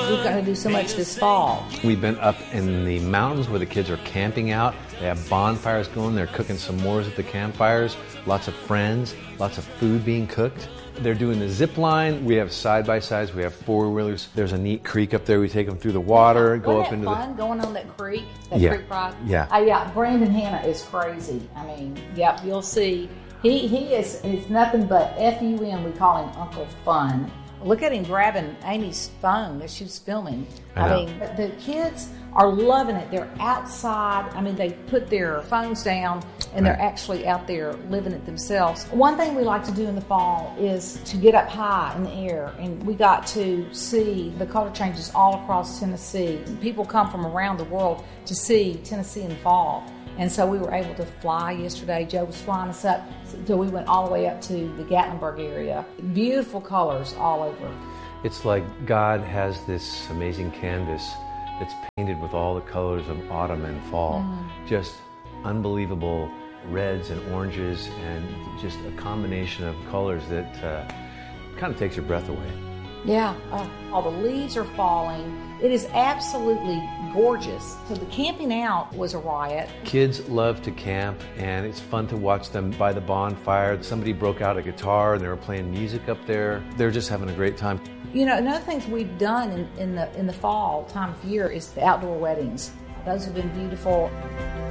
we've got to do so much this fall. We've been up in the mountains where the kids are camping out. They have bonfires going. They're cooking s'mores at the campfires. Lots of friends, lots of food being cooked. They're doing the zip line. We have side-by-sides. We have four-wheelers. There's a neat creek up there. We take them through the water, go up into the... Wasn't that fun, going on that creek? That Yeah. creek ride? Yeah. Yeah, Brandon Hanna is crazy. I mean, yep, you'll see. He is nothing but F-U-N. We call him Uncle Fun. Look at him grabbing Amy's phone that she was filming. I know. mean, the kids are loving it. They're outside. I mean, they put their phones down and they're actually out there living it themselves. One thing we like to do in the fall is to get up high in the air, and we got to see the color changes all across Tennessee. People come from around the world to see Tennessee in the fall. And so we were able to fly yesterday. Joe was flying us up. So we went all the way up to the Gatlinburg area. Beautiful colors all over. It's like God has this amazing canvas that's painted with all the colors of autumn and fall. Just unbelievable reds and oranges, and just a combination of colors that kind of takes your breath away. Yeah, all the leaves are falling. It is absolutely gorgeous. So the camping out was a riot. Kids love to camp, and it's fun to watch them by the bonfire. Somebody broke out a guitar and they were playing music up there. They're just having a great time. You know, another thing we've done in the fall time of year is the outdoor weddings. Those have been beautiful.